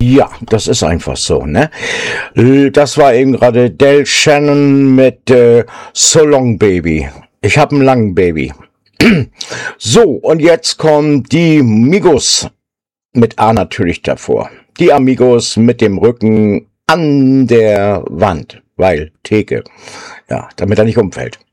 Ja, das ist einfach so, ne? Das war eben gerade Del Shannon mit So Long Baby. Ich hab einen langen Baby. So, und jetzt kommen die Migos mit A natürlich davor. Die Amigos mit dem Rücken an der Wand, weil Theke. Ja, damit er nicht umfällt.